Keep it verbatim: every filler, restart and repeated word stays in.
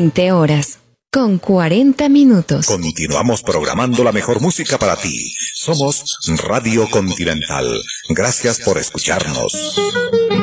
veinte horas, con cuarenta minutos. Continuamos programando la mejor música para ti. Somos Radio Continental. Gracias por escucharnos.